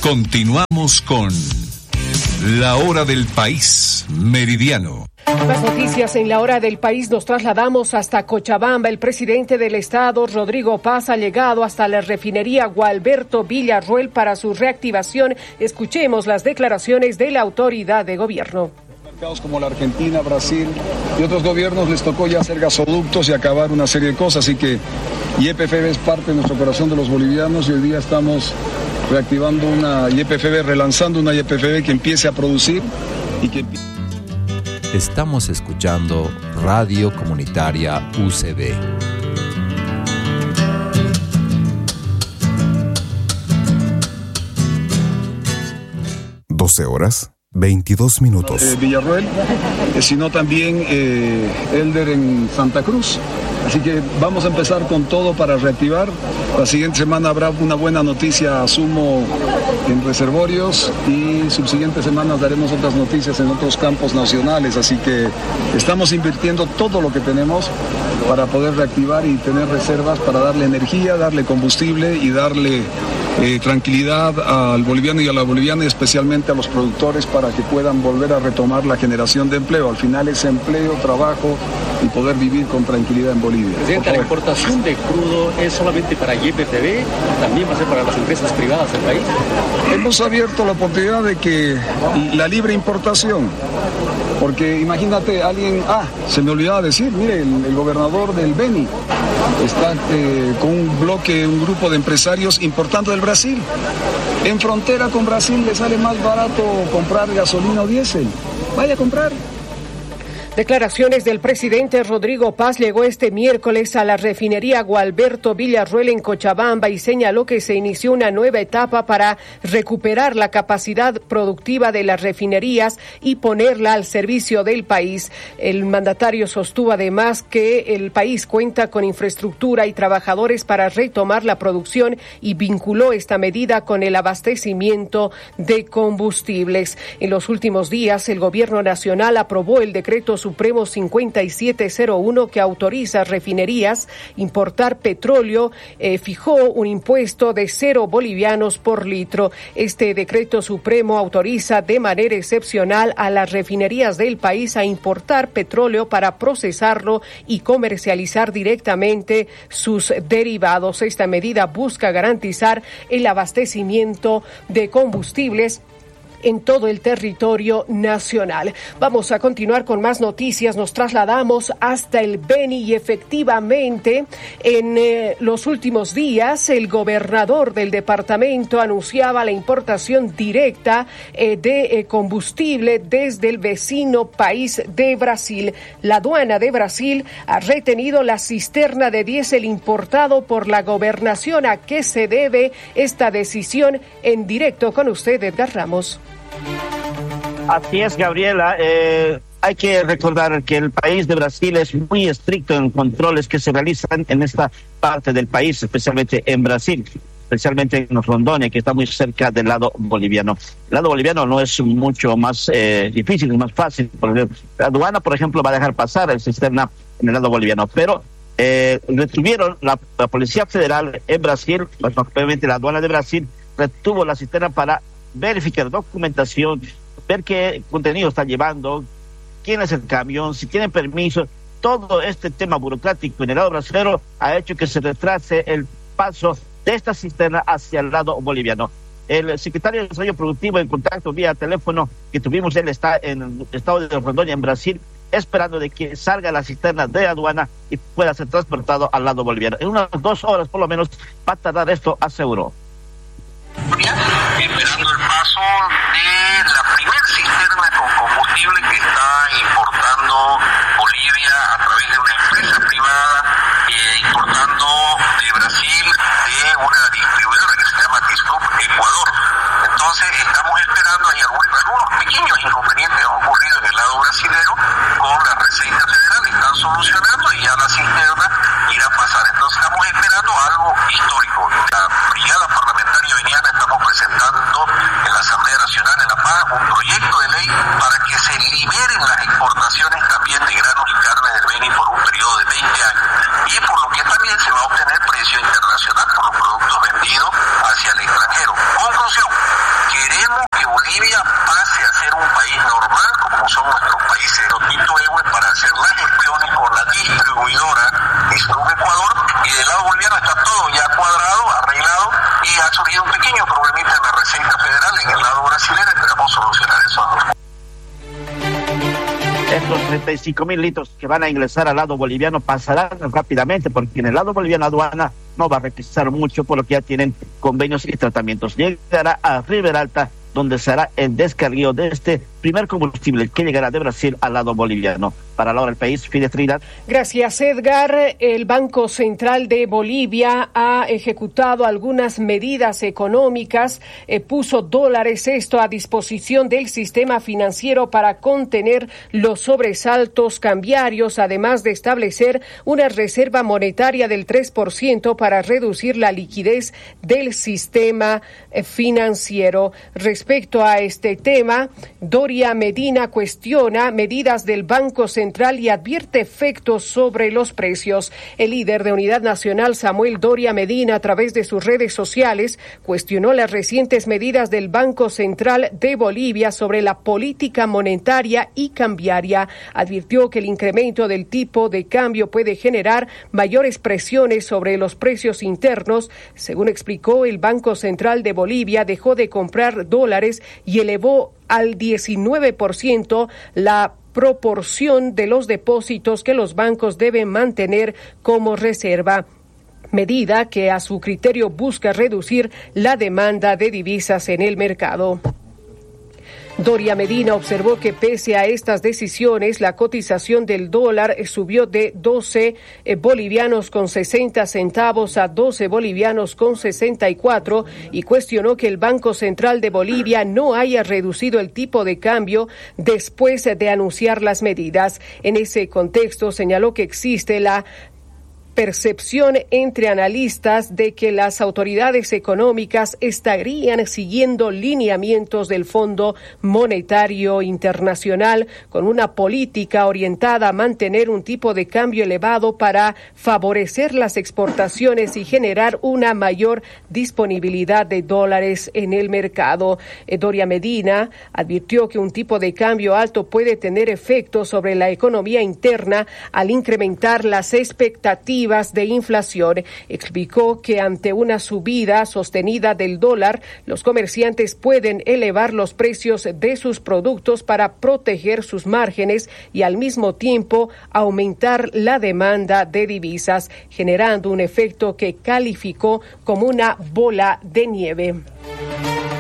Continuamos con La Hora del País Meridiano. Más noticias en La Hora del País. Nos trasladamos hasta Cochabamba. El presidente del Estado, Rodrigo Paz, ha llegado hasta la refinería Gualberto Villarroel para su reactivación. Escuchemos las declaraciones de la autoridad de gobierno. Mercados como la Argentina, Brasil y otros gobiernos les tocó ya hacer gasoductos y acabar una serie de cosas, así que YPFB es parte de nuestro corazón de los bolivianos y hoy día estamos reactivando una YPFB, relanzando una YPFB que empiece a producir y que... Estamos escuchando Radio Comunitaria UCB. Horas 22 minutos. Villarroel, sino también Elder en Santa Cruz. Así que vamos a empezar con todo para reactivar. La siguiente semana habrá una buena noticia, asumo, en reservorios y subsiguientes semanas daremos otras noticias en otros campos nacionales. Así que estamos invirtiendo todo lo que tenemos para poder reactivar y tener reservas para darle energía, darle combustible y darle tranquilidad al boliviano y a la boliviana, y especialmente a los productores para que puedan volver a retomar la generación de empleo. Al final es empleo, trabajo y poder vivir con tranquilidad en Bolivia. Presidente, ¿la importación de crudo es solamente para YPFB? ¿También va a ser para las empresas privadas del país? Hemos abierto la oportunidad de que la libre importación, porque imagínate alguien, se me olvidaba decir, mire, el gobernador del Beni está con un grupo de empresarios importando del Brasil. En frontera con Brasil le sale más barato comprar gasolina o diésel. Vaya a comprar. Declaraciones del presidente Rodrigo Paz. Llegó este miércoles a la refinería Gualberto Villarroel en Cochabamba y señaló que se inició una nueva etapa para recuperar la capacidad productiva de las refinerías y ponerla al servicio del país. El mandatario sostuvo además que el país cuenta con infraestructura y trabajadores para retomar la producción y vinculó esta medida con el abastecimiento de combustibles. En los últimos días, el gobierno nacional aprobó el decreto Supremo 5701 que autoriza a refinerías importar petróleo, fijó un impuesto de 0 bolivianos por litro. Este decreto supremo autoriza de manera excepcional a las refinerías del país a importar petróleo para procesarlo y comercializar directamente sus derivados. Esta medida busca garantizar el abastecimiento de combustibles en todo el territorio nacional. Vamos a continuar con más noticias. Nos trasladamos hasta el Beni y efectivamente en los últimos días el gobernador del departamento anunciaba la importación directa de combustible desde el vecino país de Brasil. La aduana de Brasil ha retenido la cisterna de diésel importado por la gobernación. ¿A qué se debe esta decisión? En directo con usted, Edgar Ramos. Así es, Gabriela. Hay que recordar que el país de Brasil es muy estricto en controles que se realizan en esta parte del país, especialmente en Brasil, especialmente en Rondônia, que está muy cerca del lado boliviano. El lado boliviano no es mucho más difícil, es más fácil. La aduana, por ejemplo, va a dejar pasar el cisterna en el lado boliviano, pero retuvieron la Policía Federal en Brasil, obviamente la aduana de Brasil, retuvo la cisterna para verificar documentación, ver qué contenido está llevando, quién es el camión, si tienen permiso. Todo este tema burocrático en el lado brasileño ha hecho que se retrase el paso de esta cisterna hacia el lado boliviano. El secretario de Desarrollo Productivo, en contacto vía teléfono que tuvimos, él está en el estado de Rondônia, en Brasil, esperando de que salga la cisterna de aduana y pueda ser transportado al lado boliviano. En unas 2 horas por lo menos va a tardar esto, aseguró. Esperando el paso de la primer cisterna con combustible que está importando Bolivia a través de una empresa privada, importando de Brasil de una distribuidora que se llama Tiscop Ecuador. Entonces estamos esperando, hay algunos pequeños inconvenientes han ocurrido en el lado brasilero con la Receita Federal, están solucionando y ya la cisterna irá a pasar. Entonces estamos esperando algo histórico. La Brigada Parlamentaria Veniana estamos presentando en la Asamblea Nacional en La Paz un proyecto de ley para que se liberen las exportaciones también de granos y carne del Beni por un periodo de 20 años y por lo que también se va a obtener precio internacional por los productos vendidos hacia el extranjero. Conclusión, ha surgido un pequeño problemita en la receta federal en el lado brasileño, esperamos solucionar eso ahora. Estos 35,000 litros que van a ingresar al lado boliviano pasarán rápidamente, porque en el lado boliviano aduana no va a requisar mucho, por lo que ya tienen convenios y tratamientos. Llegará a Riberalta, donde se hará el descargueo de este primer combustible que llegará de Brasil al lado boliviano. Para la hora del país, Fide Trinidad. Gracias, Edgar. El Banco Central de Bolivia ha ejecutado algunas medidas económicas, puso dólares esto a disposición del sistema financiero para contener los sobresaltos cambiarios, además de establecer una reserva monetaria del 3% para reducir la liquidez del sistema financiero. Respecto a este tema, Doria Medina cuestiona medidas del Banco Central y advierte efectos sobre los precios. El líder de Unidad Nacional, Samuel Doria Medina, a través de sus redes sociales, cuestionó las recientes medidas del Banco Central de Bolivia sobre la política monetaria y cambiaria. Advirtió que el incremento del tipo de cambio puede generar mayores presiones sobre los precios internos. Según explicó, el Banco Central de Bolivia dejó de comprar dólares y elevó al 19% la proporción de los depósitos que los bancos deben mantener como reserva, medida que a su criterio busca reducir la demanda de divisas en el mercado. Doria Medina observó que pese a estas decisiones, la cotización del dólar subió de 12 bolivianos con 60 centavos a 12 bolivianos con 64 y cuestionó que el Banco Central de Bolivia no haya reducido el tipo de cambio después de anunciar las medidas. En ese contexto, señaló que existe la percepción entre analistas de que las autoridades económicas estarían siguiendo lineamientos del Fondo Monetario Internacional con una política orientada a mantener un tipo de cambio elevado para favorecer las exportaciones y generar una mayor disponibilidad de dólares en el mercado. Doria Medina advirtió que un tipo de cambio alto puede tener efectos sobre la economía interna al incrementar las expectativas de inflación. Explicó que ante una subida sostenida del dólar, los comerciantes pueden elevar los precios de sus productos para proteger sus márgenes y al mismo tiempo aumentar la demanda de divisas, generando un efecto que calificó como una bola de nieve.